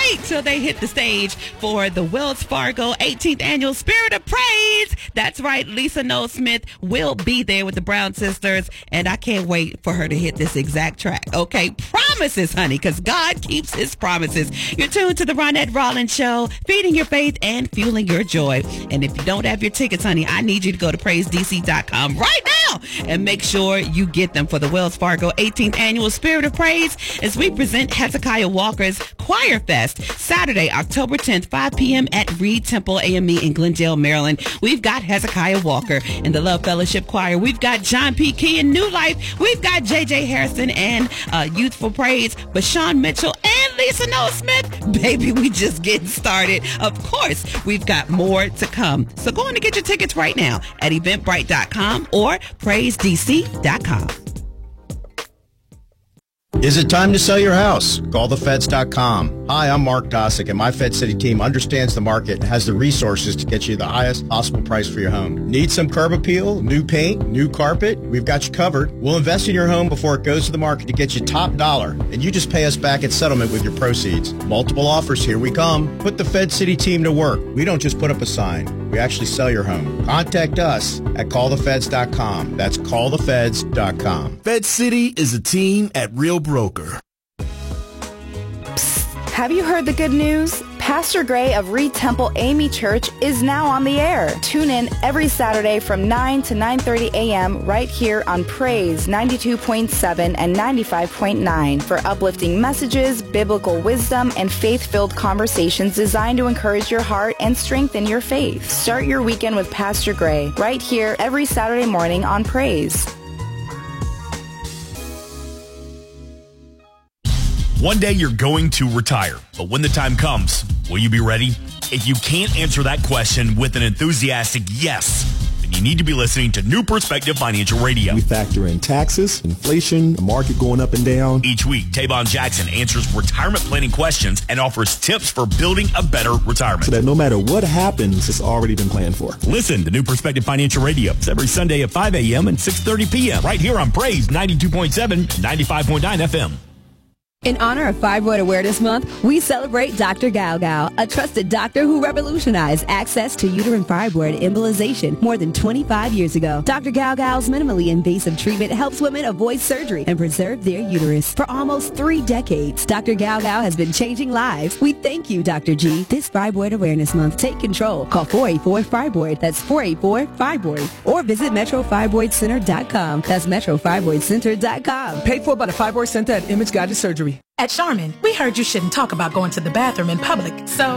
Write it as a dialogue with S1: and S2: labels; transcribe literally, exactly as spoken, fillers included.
S1: wait till they hit the stage for the Wells Fargo eighteenth Annual Spirit of Praise. That's right, Lisa Noel Smith will be there with the Brown Sisters, and I can't wait for her to hit this exact track. Okay, promises, honey, because God keeps his promises. You're tuned to the Ronette Rollins Show, feeding your faith and fueling your joy. And if you don't have your tickets, honey, I need you to go to praise d c dot com right now and make sure you get them for the Wells Fargo eighteenth Annual Spirit of Praise as we present Hezekiah Walker's Choir Fest Saturday, October tenth, five p.m. at Reed Temple A M E in Glendale, Maryland. We've got Hezekiah Walker in the Love Fellowship Choir. We've got John P. Key in New Life. We've got J J Harrison and uh, Youthful Praise, Bashawn Mitchell and Lisa Noel Smith. Baby, we just getting started. Of course, we've got more to come. So go on and get your tickets right now at eventbrite dot com or praise d c dot com.
S2: Is it time to sell your house? call the feds dot com. Hi, I'm Mark Dosick, and my Fed City team understands the market and has the resources to get you the highest possible price for your home. Need some curb appeal, new paint, new carpet? We've got you covered. We'll invest in your home before it goes to the market to get you top dollar, and you just pay us back at settlement with your proceeds. Multiple offers, here we come. Put the Fed City team to work. We don't just put up a sign. We actually sell your home. Contact us at call the feds dot com. That's call the feds dot com.
S3: Fed City is a team at Real Broker.
S4: Psst, have you heard the good news? Pastor Gray of Reed Temple A M E Church is now on the air. Tune in every Saturday from nine to nine thirty a.m. right here on Praise ninety-two point seven and ninety-five point nine for uplifting messages, biblical wisdom, and faith-filled conversations designed to encourage your heart and strengthen your faith. Start your weekend with Pastor Gray right here every Saturday morning on Praise.
S5: One day you're going to retire, but when the time comes, will you be ready? If you can't answer that question with an enthusiastic yes, then you need to be listening to New Perspective Financial Radio.
S6: We factor in taxes, inflation, the market going up and down.
S5: Each week, Tavon Jackson answers retirement planning questions and offers tips for building a better retirement.
S6: So that no matter what happens, it's already been planned for.
S5: Listen to New Perspective Financial Radio. It's every Sunday at five a.m. and six thirty p.m. right here on Praise ninety-two point seven and ninety-five point nine F M.
S7: In honor of Fibroid Awareness Month, we celebrate Doctor Galgal, a trusted doctor who revolutionized access to uterine fibroid embolization more than twenty-five years ago. Doctor Galgal's minimally invasive treatment helps women avoid surgery and preserve their uterus. For almost three decades, Doctor Galgal has been changing lives. We thank you, Doctor G. This Fibroid Awareness Month, take control. Call four eight four, fibroid. That's four eight four, fibroid. Or visit metro fibroid center dot com. That's metro fibroid center dot com.
S8: Paid for by the Fibroid Center at Image Guided Surgery.
S9: At Charmin, we heard you shouldn't talk about going to the bathroom in public, so